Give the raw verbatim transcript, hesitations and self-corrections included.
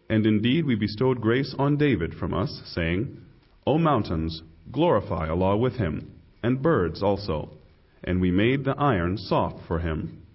And indeed we bestowed grace on David from us, saying, O mountains, glorify Allah with him, and birds also. And we made the iron soft for him.